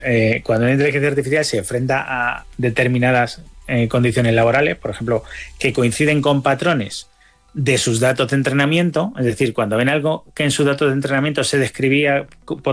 cuando una inteligencia artificial se enfrenta a determinadas condiciones laborales, por ejemplo, que coinciden con patrones de sus datos de entrenamiento, es decir, cuando ven algo que en sus datos de entrenamiento se describía por